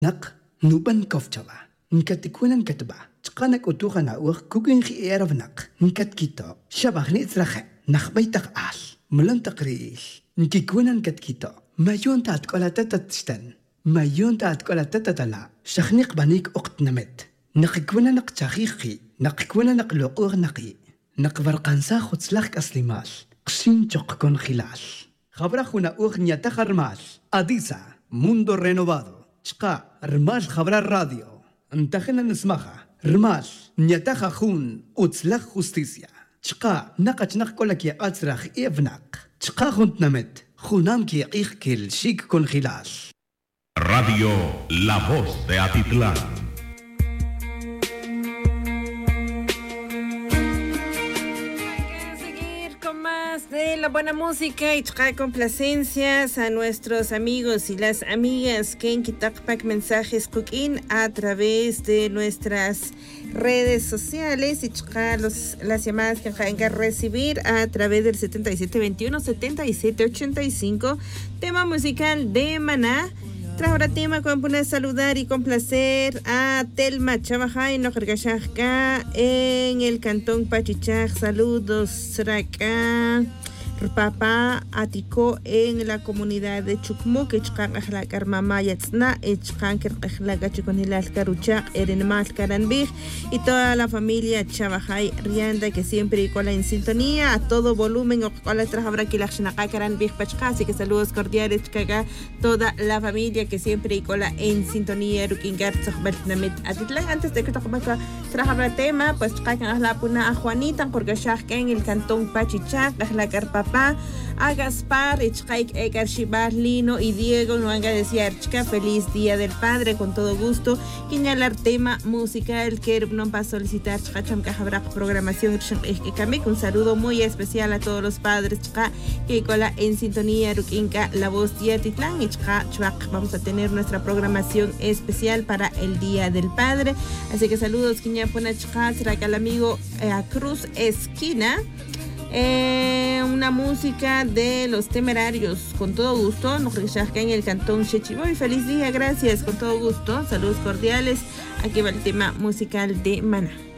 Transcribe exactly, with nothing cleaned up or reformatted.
نق نوبن كوفشوا نكت كونن كتبا تقانك أتوغنا أوغ كوكين خي إيرف نق نكت كيتو شبخ نيترخ نخبيتك آل ملن تقريش نكي كونن كت كيتو ما يون تات كولا تتتشتن ما يون تات كولا تتتلا شخنيق بانيك أقت نمت نقكونا نق تخيخي نقكونا نق لقوغ نقي نق فرقانسا خود سلاخ أسلمال قشين تقكون خلال خبرخونا أوغ نيتخر مال أديسا موندو رينوفادو شقا رمال خبر الراديو انتخنا نسمخها رمال نيتخا خون وتسلخ خوستيسيا شقا نقا نق كولك يا أترخ إيفناق شقا خونت نمت خونام كي يقيخ كل شيك كون خلال Radio La Voz de Atitlán. De la buena música y trae complacencias a nuestros amigos y las amigas que en Kitakpak mensajes cooking a través de nuestras redes sociales y trae los las llamadas que van a recibir a través del setenta y siete veintiuno setenta y siete ochenta y cinco tema musical de Maná. Tras ahora tema con poner saludar y complacer a Telma Chavajay Nojergashajka en el cantón Pachichaj. Saludos, Sraka. Papá Atico en la comunidad de Chukmu que chkan ahla karmama yatsna chkan kerqla gachikon hilal karuchaq eren mal karanbig y toda la familia Chavajay Rianda que siempre cola en sintonía a todo volumen o cola tras habrá que la xnaqa karanbig pachqa, así que saludos cordiales chkaga toda la familia que siempre cola en sintonía rukingar sohbatnamet Atitlán. Antes de que toqmaka tras habrá tema pues chkan ahla puna a Juanita Jorgashaj en el cantón Pachichaq ahla karpa a Gaspar, Ichkaik, Ekar, Shibar, Lino y Diego, no van a decir Archka, feliz día del padre, con todo gusto. Quiñalar tema musical que no va a solicitar Chacham Cajabrac programación un saludo muy especial a todos los padres que cola en sintonía Rukinka, la voz de Atitlán. Vamos a tener nuestra programación especial para el día del padre. Así que saludos, Quiña Ponachka, será que al amigo eh, Cruz Esquina. Eh, una música de Los Temerarios, con todo gusto. Nos rechazca en el cantón Chechiboy. Feliz día, gracias, con todo gusto. Saludos cordiales. Aquí va el tema musical de Maná.